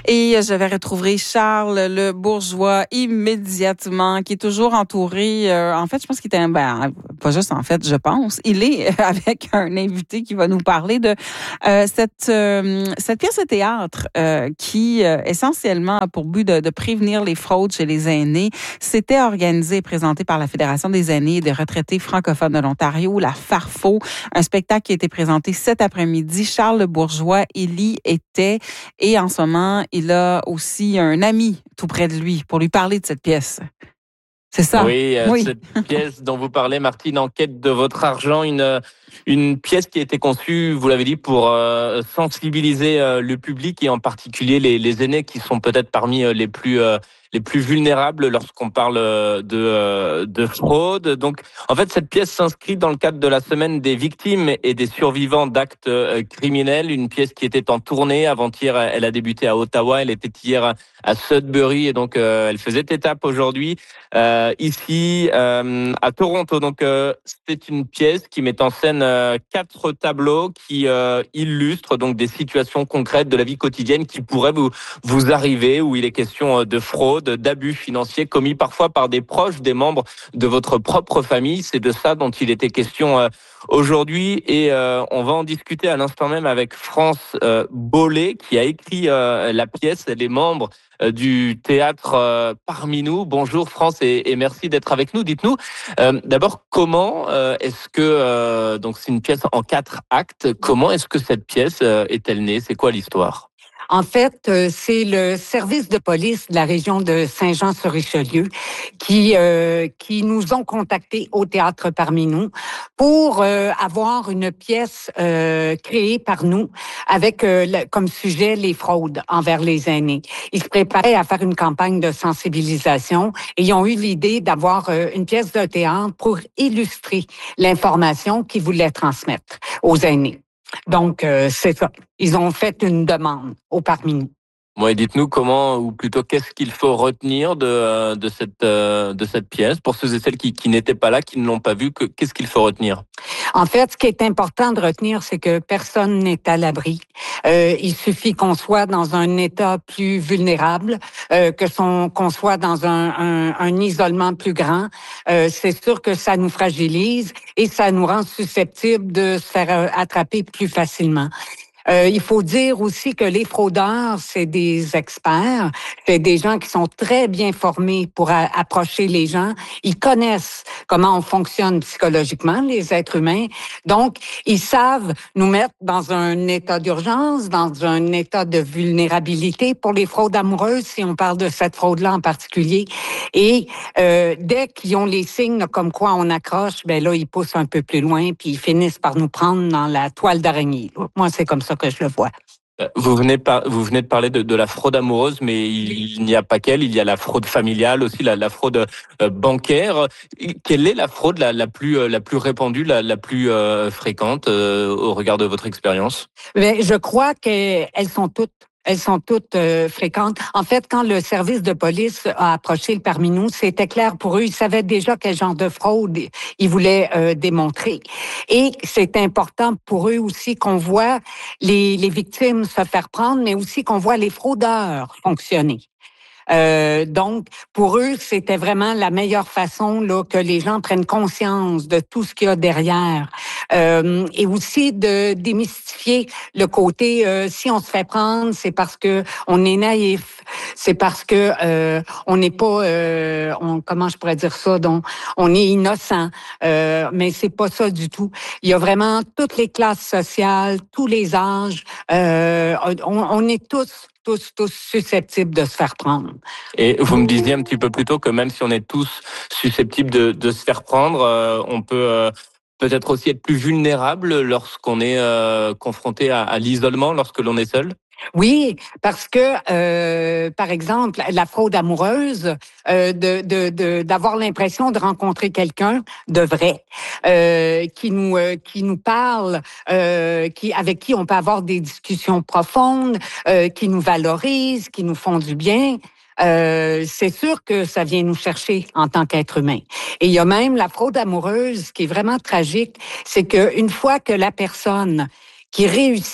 Et je vais retrouver Charles Le Bourgeois immédiatement, qui est toujours entouré. En fait, je pense qu'il était, pas juste en fait, je pense, il est avec un invité qui va nous parler de cette pièce de théâtre qui essentiellement a pour but de prévenir les fraudes chez les aînés. C'était organisé et présenté par la Fédération des aînés et des retraités francophones de l'Ontario, la FARFO, un spectacle qui a été présenté cet après-midi. Charles Le Bourgeois, il y était, et en ce moment, il a aussi un ami tout près de lui pour lui parler de cette pièce. C'est ça? Oui, cette pièce dont vous parlez, Martine, En quête de votre argent, une pièce qui a été conçue, vous l'avez dit, pour sensibiliser le public et en particulier les aînés qui sont peut-être parmi les plus vulnérables lorsqu'on parle de fraude. Donc, en fait, cette pièce s'inscrit dans le cadre de la semaine des victimes et des survivants d'actes criminels. Une pièce qui était en tournée. Avant-hier, elle a débuté à Ottawa. Elle était hier à Sudbury et donc elle faisait étape aujourd'hui ici à Toronto. Donc, c'est une pièce qui met en scène 4 tableaux qui illustrent donc des situations concrètes de la vie quotidienne qui pourraient vous arriver, où il est question de fraude, d'abus financiers commis parfois par des proches, des membres de votre propre famille. C'est de ça dont il était question aujourd'hui et on va en discuter à l'instant même avec France Bollé qui a écrit la pièce. Elle est membre du théâtre parmi nous. Bonjour France et merci d'être avec nous. Dites-nous d'abord comment est-ce que donc c'est une pièce en 4 actes. Comment est-ce que cette pièce est-elle née? C'est quoi l'histoire? En fait, c'est le service de police de la région de Saint-Jean-sur-Richelieu qui nous ont contactés au théâtre parmi nous pour avoir une pièce créée par nous avec comme sujet les fraudes envers les aînés. Ils se préparaient à faire une campagne de sensibilisation et ils ont eu l'idée d'avoir une pièce de théâtre pour illustrer l'information qu'ils voulaient transmettre aux aînés. Donc, c'est ça. Ils ont fait une demande au parmi nous. Ouais, dites-nous comment, ou plutôt qu'est-ce qu'il faut retenir de cette pièce pour ceux et celles qui n'étaient pas là, qui ne l'ont pas vue. Qu'est-ce qu'il faut retenir? En fait, ce qui est important de retenir, c'est que personne n'est à l'abri. Il suffit qu'on soit dans un état plus vulnérable, qu'on soit dans un isolement plus grand. C'est sûr que ça nous fragilise et ça nous rend susceptibles de se faire attraper plus facilement. Il faut dire aussi que les fraudeurs, c'est des experts, c'est des gens qui sont très bien formés pour approcher les gens. Ils connaissent comment on fonctionne psychologiquement, les êtres humains. Donc, ils savent nous mettre dans un état d'urgence, dans un état de vulnérabilité pour les fraudes amoureuses, si on parle de cette fraude-là en particulier. Et dès qu'ils ont les signes comme quoi on accroche, ben là, ils poussent un peu plus loin, puis ils finissent par nous prendre dans la toile d'araignée. Moi, c'est comme ça que je le vois. Vous venez de parler de la fraude amoureuse, mais il n'y a pas qu'elle, il y a la fraude familiale aussi, la fraude bancaire. Quelle est la fraude la plus répandue, la plus fréquente au regard de votre expérience? Mais je crois qu'elles sont toutes. Elles sont toutes fréquentes. En fait, quand le service de police a approché le parmi nous, c'était clair pour eux. Ils savaient déjà quel genre de fraude ils voulaient démontrer. Et c'est important pour eux aussi qu'on voit les victimes se faire prendre, mais aussi qu'on voit les fraudeurs fonctionner. Donc, pour eux, c'était vraiment la meilleure façon là que les gens prennent conscience de tout ce qu'il y a derrière. Et aussi de démystifier le côté si on se fait prendre, c'est parce que on est naïf, c'est parce que on n'est pas comment je pourrais dire ça, donc on est innocent, mais c'est pas ça du tout. Il y a vraiment toutes les classes sociales, tous les âges, on est tous susceptibles de se faire prendre. Et vous me disiez un petit peu plus tôt que même si on est tous susceptibles de se faire prendre, on peut peut-être aussi être plus vulnérable lorsqu'on est confronté à l'isolement, lorsque l'on est seul? Oui, parce que, par exemple, la fraude amoureuse, d'avoir l'impression de rencontrer quelqu'un de vrai, qui nous parle, avec qui on peut avoir des discussions profondes, qui nous valorise, qui nous font du bien. C'est sûr que ça vient nous chercher en tant qu'être humain. Et il y a même la fraude amoureuse qui est vraiment tragique, c'est qu'une fois que la personne qui réussit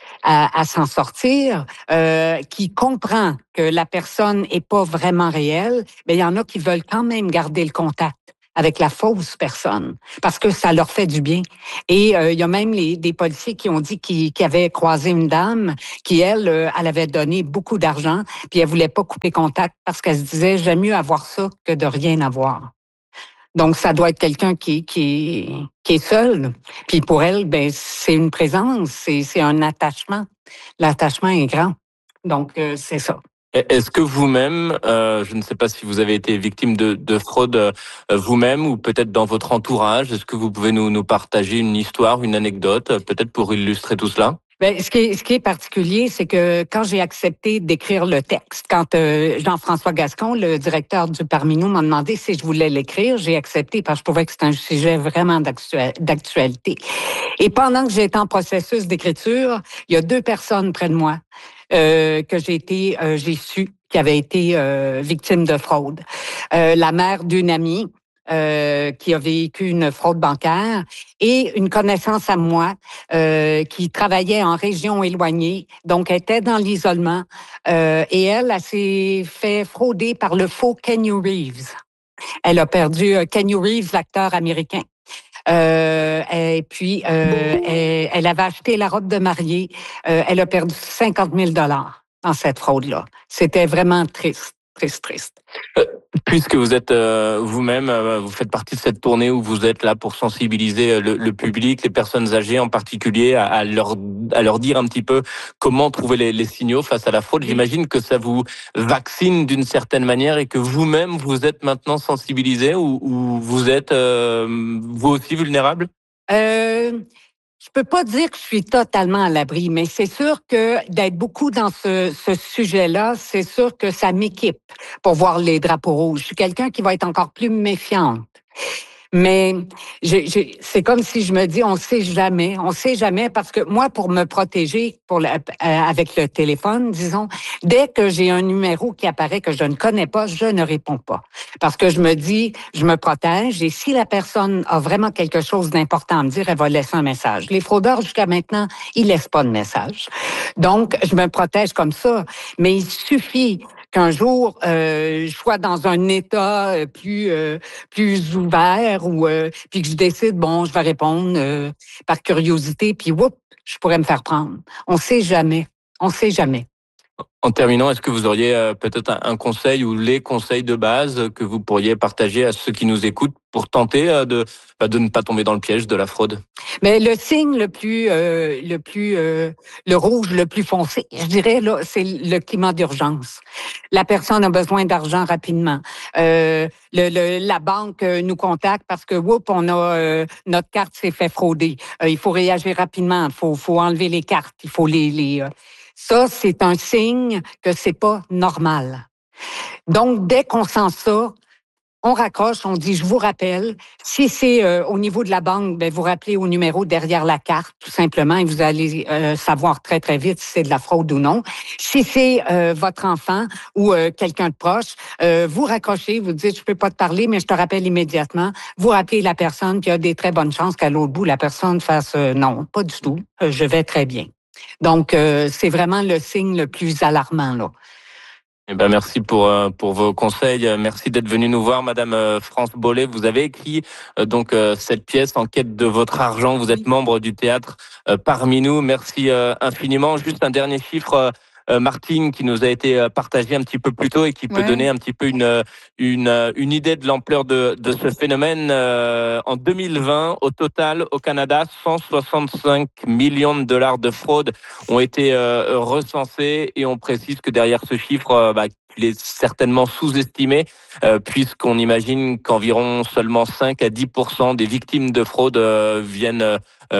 à s'en sortir, qui comprend que la personne est pas vraiment réelle, mais il y en a qui veulent quand même garder le contact avec la fausse personne, parce que ça leur fait du bien. Et il y a même des policiers qui ont dit qu'ils avaient croisé une dame qui, elle avait donné beaucoup d'argent, puis elle voulait pas couper contact parce qu'elle se disait « j'aime mieux avoir ça que de rien avoir ». Donc, ça doit être quelqu'un qui est seul. Puis pour elle, ben c'est une présence, c'est un attachement. L'attachement est grand. Donc, c'est ça. Est-ce que vous-même, je ne sais pas si vous avez été victime de fraude vous-même ou peut-être dans votre entourage, est-ce que vous pouvez nous partager une histoire, une anecdote, peut-être pour illustrer tout cela? Ben, ce qui est particulier, c'est que quand j'ai accepté d'écrire le texte, quand Jean-François Gascon, le directeur du Parmi nous, m'a demandé si je voulais l'écrire, j'ai accepté parce que je trouvais que c'était un sujet vraiment d'actualité. Et pendant que j'étais en processus d'écriture, il y a 2 personnes près de moi que j'ai su qui avaient été victimes de fraude. La mère d'une amie qui a vécu une fraude bancaire et une connaissance à moi qui travaillait en région éloignée, donc elle était dans l'isolement et elle s'est fait frauder par le faux Keanu Reeves. Elle a perdu Keanu Reeves, l'acteur américain. Et puis, elle avait acheté la robe de mariée. Elle a perdu 50 000 $ dans cette fraude-là. C'était vraiment triste. Puisque vous êtes vous-même, vous faites partie de cette tournée où vous êtes là pour sensibiliser le public, les personnes âgées en particulier, à leur dire un petit peu comment trouver les signaux face à la fraude. J'imagine que ça vous vaccine d'une certaine manière et que vous-même, vous êtes maintenant sensibilisé ou vous êtes vous aussi vulnérable? Je peux pas dire que je suis totalement à l'abri, mais c'est sûr que d'être beaucoup dans ce sujet-là, c'est sûr que ça m'équipe pour voir les drapeaux rouges. Je suis quelqu'un qui va être encore plus méfiante. Mais c'est comme si je me dis, on sait jamais parce que moi, pour me protéger avec le téléphone, disons, dès que j'ai un numéro qui apparaît que je ne connais pas, je ne réponds pas. Parce que je me dis, je me protège et si la personne a vraiment quelque chose d'important à me dire, elle va laisser un message. Les fraudeurs, jusqu'à maintenant, ils laissent pas de message. Donc, je me protège comme ça. Mais il suffit qu'un jour, je sois dans un état plus ouvert ou puis que je décide, bon, je vais répondre par curiosité, puis whoop, je pourrais me faire prendre. On sait jamais. En terminant, est-ce que vous auriez peut-être un conseil ou les conseils de base que vous pourriez partager à ceux qui nous écoutent pour tenter de ne pas tomber dans le piège de la fraude? Mais le signe le rouge le plus foncé, je dirais là, c'est le climat d'urgence. La personne a besoin d'argent rapidement. La banque nous contacte parce que on a notre carte s'est fait frauder. Il faut réagir rapidement. Faut enlever les cartes. Il faut ça, c'est un signe que c'est pas normal. Donc, dès qu'on sent ça, on raccroche, on dit « je vous rappelle ». Si c'est au niveau de la banque, ben vous rappelez au numéro derrière la carte, tout simplement, et vous allez savoir très, très vite si c'est de la fraude ou non. Si c'est votre enfant ou quelqu'un de proche, vous raccrochez, vous dites « je peux pas te parler, mais je te rappelle immédiatement ». Vous rappelez la personne, puis il y a des très bonnes chances qu'à l'autre bout, la personne fasse « non, pas du tout, je vais très bien ». Donc, c'est vraiment le signe le plus alarmant, là. Eh ben merci pour vos conseils. Merci d'être venu nous voir, Madame France Bollé. Vous avez écrit donc cette pièce En quête de votre argent. Vous êtes membre du théâtre Parmi nous. Merci infiniment. Juste un dernier chiffre. Martine, qui nous a été partagé un petit peu plus tôt et qui peut donner un petit peu une idée de l'ampleur de ce phénomène. En 2020, au total, au Canada, 165 millions de dollars de fraude ont été recensés et on précise que derrière ce chiffre, il est certainement sous-estimé puisqu'on imagine qu'environ seulement 5 à 10% des victimes de fraude viennent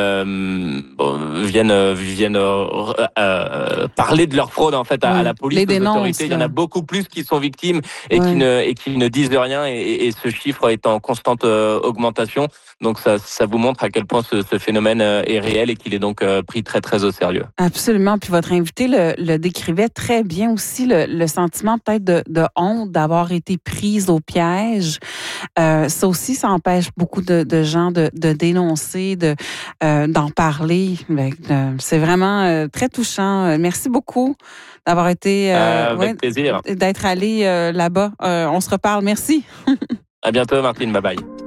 parler de leur fraude en fait à la police, aux autorités. Il y en a beaucoup plus qui sont victimes et qui ne disent rien et ce chiffre est en constante augmentation. Donc ça vous montre à quel point ce phénomène est réel et qu'il est donc pris très très au sérieux. Absolument. Puis votre invité le décrivait très bien aussi, le sentiment peut-être de honte d'avoir été prise au piège. Ça aussi, ça empêche beaucoup de gens de dénoncer, d'en parler. C'est vraiment très touchant. Merci beaucoup d'avoir été... avec plaisir. D'être allé là-bas. On se reparle. Merci. À bientôt, Martine. Bye bye.